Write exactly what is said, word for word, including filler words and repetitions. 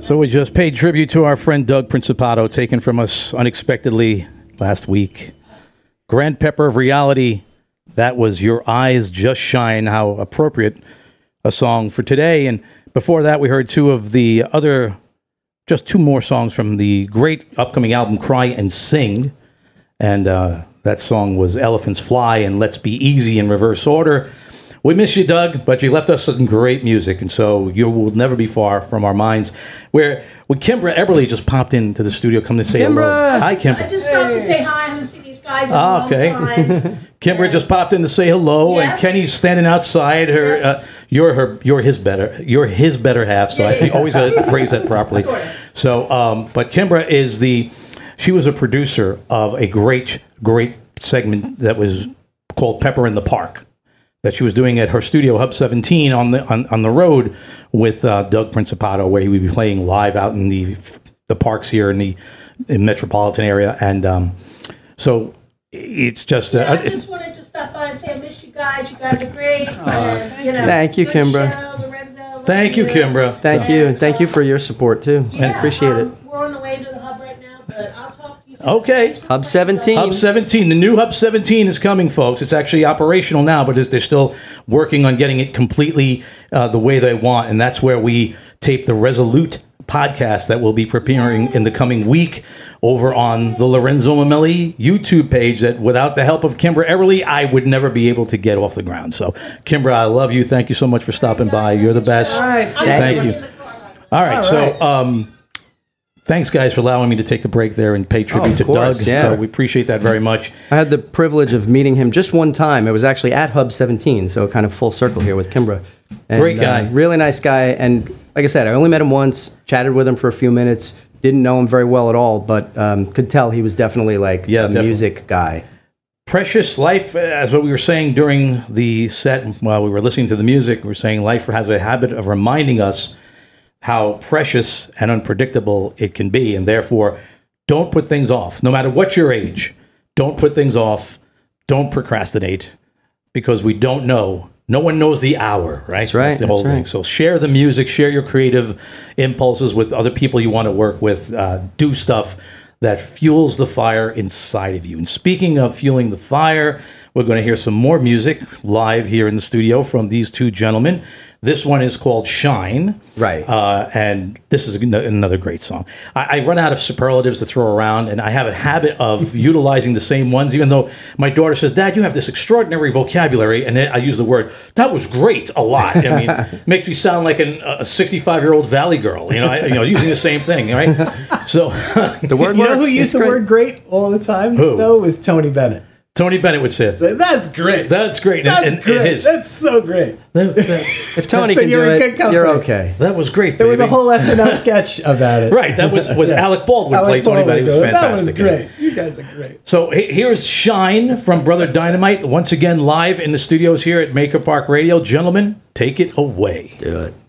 So we just paid tribute to our friend Doug Principato, taken from us unexpectedly last week. Grand Pepper of Reality, that was Your Eyes Just Shine. How appropriate a song for today. And before that, we heard two of the other, just two more songs from the great upcoming album, Cry and Sing. And uh, that song was Elephants Fly and Let's Be Easy in reverse order. We miss you, Doug, but you left us some great music, and so you will never be far from our minds. Where when Kimbra Eberly just popped into the studio, come to say Kimbra. hello. Hi, Kimbra. I just stopped to say hi. I haven't seen these guys in Ah, a long okay. time. Kimbra just popped in to say hello, Yeah. and Kenny's standing outside. Her, Yeah. uh, you're her, you're his better, you're his better half. So Yeah, I yeah, yeah. always got to phrase that properly. Sort of. So, um, but Kimbra is the, she was a producer of a great, great segment that was called Pepper in the Park, that she was doing at her studio Hub seventeen on the on, on the road with uh, Doug Principato, where he would be playing live out in the the parks here in the in metropolitan area, and um, so it's just uh, Yeah, I it's, just wanted to stop by and say I miss you guys. You guys are great. and, you know, Thank you, good Kimbra. show, Lorenzo, love thank you, Kimbra. Thank you, and thank you for your support too. I Yeah, appreciate um, it. We're on the way to the hub right now, but I'll talk to you soon. Okay. Thanks for Hub coming. seventeen. Hub seventeen, the new Hub seventeen is coming, folks. It's actually operational now, but it's, they're still working on getting it completely uh, the way they want, and that's where we tape the Resolute podcast that will be preparing in the coming week over on the Lorenzo Mameli YouTube page, that without the help of Kimbra Eberly, I would never be able to get off the ground. So, Kimbra, I love you. Thank you so much for stopping by. You're the best. All right, I'm Thank just you. in the car. All right, All so right. um, thanks, guys, for allowing me to take the break there and pay tribute of to course, Doug. yeah. So we appreciate that very much. I had the privilege of meeting him just one time. It was actually at Hub seventeen, so kind of full circle here with Kimbra. And, Great guy. Uh, really nice guy. And like I said, I only met him once, chatted with him for a few minutes, didn't know him very well at all, but um, could tell he was definitely like Yeah, a definitely. music guy. Precious life, as what we were saying during the set while we were listening to the music, we were saying life has a habit of reminding us how precious and unpredictable it can be, and therefore don't put things off. No matter what your age, don't put things off. Don't procrastinate, because we don't know. No one knows the hour, right? That's right, the whole that's thing. right. So share the music, share your creative impulses with other people you want to work with. Uh, do stuff that fuels the fire inside of you. And speaking of fueling the fire, we're going to hear some more music live here in the studio from these two gentlemen. This one is called Shine. Right. Uh, and this is an- another great song. I, I run out of superlatives to throw around, and I have a habit of utilizing the same ones, even though my daughter says, Dad, you have this extraordinary vocabulary. And then I use the word, that was great, a lot. I mean, it makes me sound like an, a sixty-five-year-old Valley girl, you know, I, you know, using the same thing, right? So The word You know works. who It's used the great. word great all the time? Who? Though was Tony Bennett. Tony Bennett would say, So that's great. that's great. That's and, and great. his, That's so great. that, that- If Tony So can you're do in it, good company. you're okay. that was great, There was a baby. whole S N L sketch about it. Right, that was, was Yeah. Alec Baldwin Alec played Tony Bennett. He was Baldwin, fantastic. That was great. You guys are great. So he- here's Shine from Brother Dynamite, once again live in the studios here at Maker Park Radio. Gentlemen, take it away. Do it.